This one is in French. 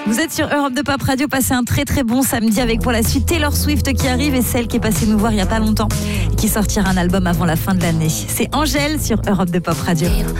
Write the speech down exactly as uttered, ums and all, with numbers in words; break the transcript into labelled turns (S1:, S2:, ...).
S1: Vous êtes sur Europe deux Pop Radio, passez un très très bon samedi avec pour la suite Taylor Swift qui arrive et celle qui est passée nous voir il n'y a pas longtemps et qui sortira un album avant la fin de l'année. C'est Angèle sur Europe deux Pop Radio.